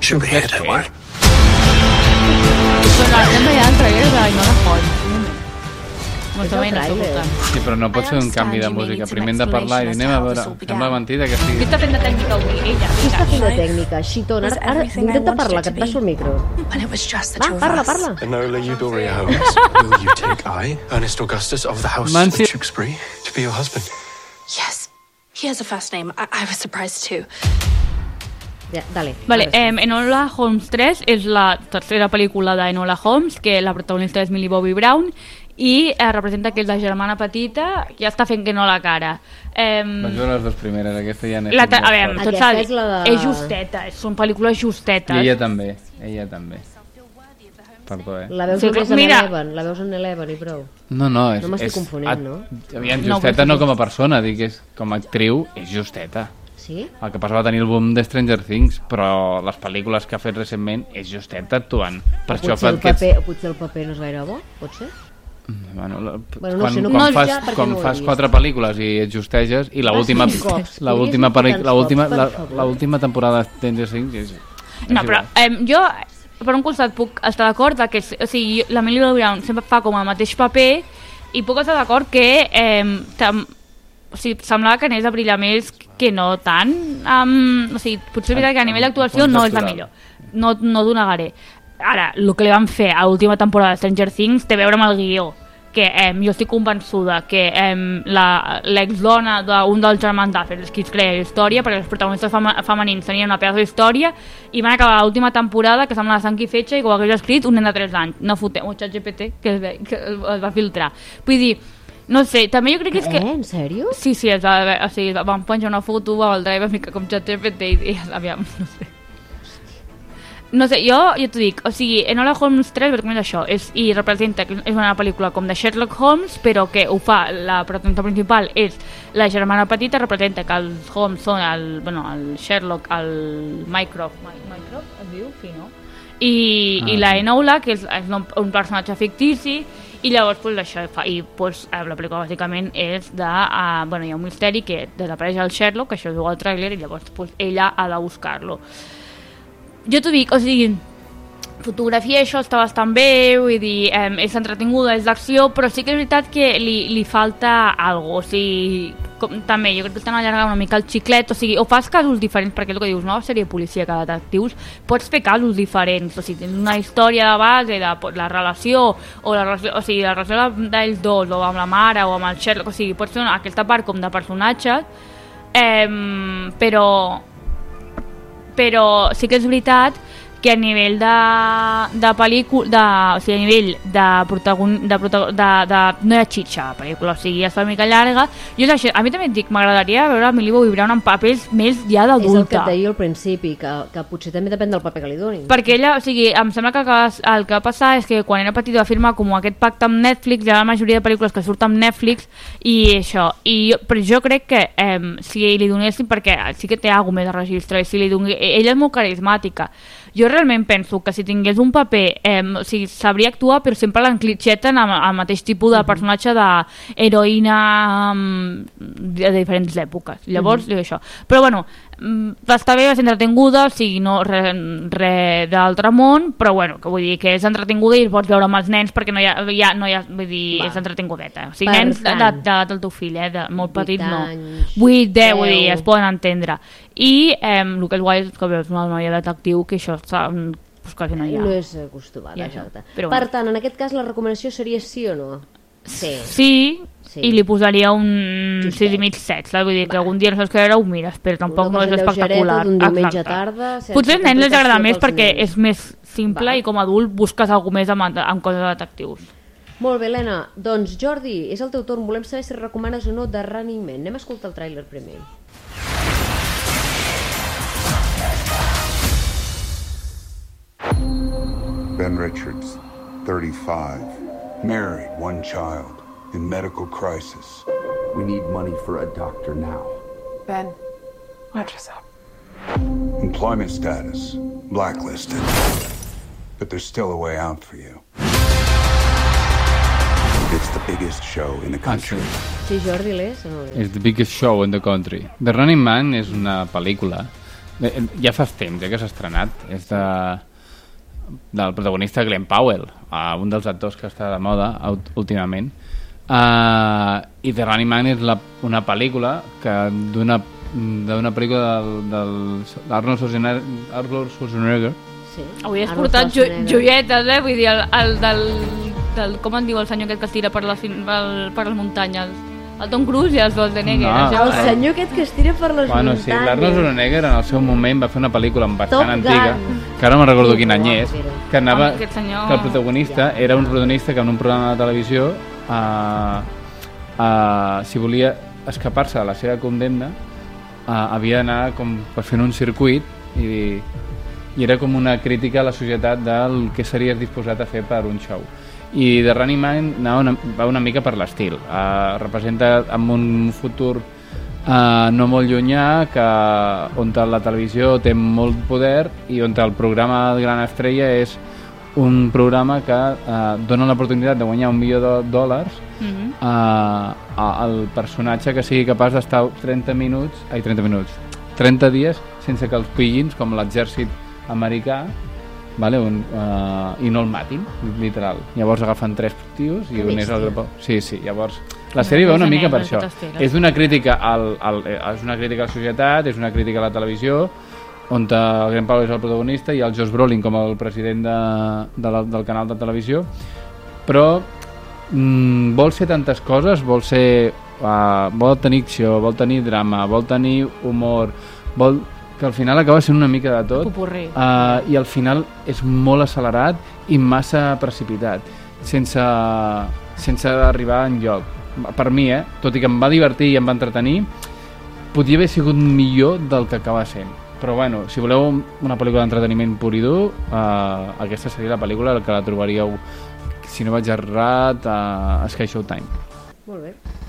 Should we head away? Però estem veient el trailer d'Inola Holmes. Sí, però no pot ser un canvi de música. Primer hem de parlar i anem a veure. Sembla mentida que sigui... Què està fent de tècnica avui? Ella. Què està fent de tècnica? Xitona, ara intenta parlar, que et baixo el micro. Va, parla. Enola Euphoria Holmes, will you take I, Ernest Augustus of the House of Tewkesbury, to be your husband? Yes. He has a first name. I was surprised too. Ja, dale. Vale, Enola Holmes 3 és la tercera pel·lícula d'Enola Holmes, que la protagonista és Millie Bobby Brown, i representa que és la germana petita, ja està fent que no la cara. Vaig veure les dues primeres, aquesta ja n'és... A veure, tot s'ha dit, és justeta, són pel·lícules justetes. I ella també. Perdó, La veus només en Eleven, la veus en Eleven i prou. No, és... No m'estic confonent, no? Aviam, justeta no com a persona, dic, com a actriu és justeta. Sí? El que passa va tenir el boom de Stranger Things, però les pel·lícules que ha fet recentment és justeta actuant. Potser el paper no és gaire bo, pot ser? Bueno, quan fas 4 pel·lícules i et justeges i l'última temporada de Stranger Things és no, però jo per un costat puc estar d'acord que o sigui, la Millie Bobby Brown sempre fa com el mateix paper i puc estar d'acord que o sigui, semblava que anés a brillar més que no tant o sigui, potser és veritat que a nivell d'actuació no és la millor, no t'ho negaré. Ara, el que li van fer a l'última temporada de Stranger Things té a veure amb el guió, que jo estic convençuda que l'exdona d'un dels germans Duffer és qui es crea la història, perquè els protagonistes femenins tenien una pedaç d'història i van acabar l'última temporada que sembla de sang i fetge i que ho hagués escrit un nen de 3 anys. No fotem, un ChatGPT que es va filtrar. Vull dir, no sé, també jo crec que és que... En sèrio? Sí, o sigui, van penjar una foto al drive mica com ChatGPT i aviam, no sé. No sé, jo t'ho dic, o sigui, Enola Holmes 3 és això, i representa que és una pel·lícula com de Sherlock Holmes, però que ho fa, la protagonista principal és la germana petita, representa que els Holmes són el Sherlock, el Mycroft es diu? Sí, no? I la Enola, que és un personatge fictici, i llavors això fa, i la pel·lícula bàsicament és hi ha un misteri que desapareix el Sherlock, que això es diu al tràiler, i llavors ella ha de buscar-lo. Jo t'ho dic, o sigui, fotografia això està bastant bé, vull dir, és entretinguda, és d'acció, però sí que és veritat que li falta alguna cosa, o sigui, també jo crec que estan allargant una mica el xiclet, o sigui, o fas casos diferents, perquè el que dius, nova sèrie policíaca de detectius, pots fer casos diferents, o sigui, tens una història de base de la relació, o sigui, la relació d'ells dos, o amb la mare, o amb el Sherlock, o sigui, pots fer aquesta part com de personatges, però sí que és veritat que a nivell de pel·lícula, o sigui, a nivell de no hi ha xitxa la pel·lícula, o sigui, ja està una mica llarga. A mi també et dic, m'agradaria veure Millie Bobby Brown en papers més ja d'adulta. És el que et deia al principi, que potser també depèn del paper que li donin. Perquè ella, o sigui, em sembla que el que va passar és que quan era petita va firmar com aquest pacte amb Netflix, hi ha la majoria de pel·lícules que surten amb Netflix i això, però jo crec que si li donessin, perquè sí que té alguna més de registre, si li donessin, ella és molt carismàtica. Jo realment penso que si tingués un paper, o sigui, sabria actuar, però sempre l'enclitxeten amb el mateix tipus de personatge d'heroïna de diferents èpoques. Llavors, dic això. Però bueno, està bé, és entretinguda, o sigui, no res d'altre món, però bueno, que vull dir que és entretinguda i pots veure amb els nens perquè no hi ha vull dir, és entretingudeta. O sigui, nens del teu fill, molt petit no. 8, 10, vull dir, es poden entendre. I el que és guai és que veus una noia detectiu que això quasi no hi ha. No és acostumada, exacte. Per tant, en aquest cas la recomanació seria sí o no? Sí, i li posaria un 6,5-7, vull dir que algun dia no saps què veure, ho mires, però tampoc no és espectacular. Un diumenge tarda, potser als nens els agrada més perquè és més simple i com a adult busques alguna més amb coses de detectius. Molt bé, Helena. Doncs Jordi, és el teu torn, volem saber si recomanes o no The Running Man. Anem a escoltar el tràiler primer. Ben Richards, 35, married, one child, in medical crisis. We need money for a doctor now. Ben, what is up? Employment status, blacklisted. But there's still a way out for you. It's the biggest show in the country. Sí, Jordi, l'és o no l'és? It's the biggest show in the country. The Running Man és una pel·lícula Ja fa temps que s'ha estrenat. És del protagonista Glenn Powell, un dels actors que està de moda últimament. I The Running Man és una pel·lícula d'una pel·lícula d'Arnold Schwarzenegger. Sí. Avui has portat joietes, vull dir, el del com en diu el senyor aquest que es tira per les muntanyes, el Tom Cruise i el Schwarzenegger. El senyor aquest que es tira per les muntanyes. Sí, l'Arnold Schwarzenegger en el seu moment va fer una pel·lícula bastant antiga, que ara no me'n recordo quin any és, que el protagonista era un protagonista que en un programa de televisió, si volia escapar-se de la seva condemna, havia d'anar com per fer un circuit i era com una crítica a la societat del que series disposat a fer per un show. I The Running Man va una mica per l'estil. Representa en un futur no molt llunyà on la televisió té molt poder i on el programa de Gran Estrella és un programa que dona l'oportunitat de guanyar $1 milió al personatge que sigui capaç d'estar 30 dies sense que els pillin, com l'exèrcit americà, vale? I no el matin, literal. Llavors agafen 3 tios i un és el grapó. Sí, llavors la sèrie va una mica per això. És una crítica a la societat, és una crítica a la televisió, on el Glenn Powell és el protagonista i el Josh Brolin com el president del canal de televisió, però vol ser tantes coses, vol tenir acció, vol tenir drama, vol tenir humor, que al final acaba sent una mica de tot, i al final és molt accelerat i massa precipitat, sense arribar enlloc. Per mi, tot i que em va divertir i em va entretenir, podria haver sigut millor del que acaba sent. Però bueno, si voleu una pel·lícula d'entreteniment pur i dur, aquesta seria la pel·lícula que la trobaríeu, si no vaig errat, a Sky Showtime. Molt bé.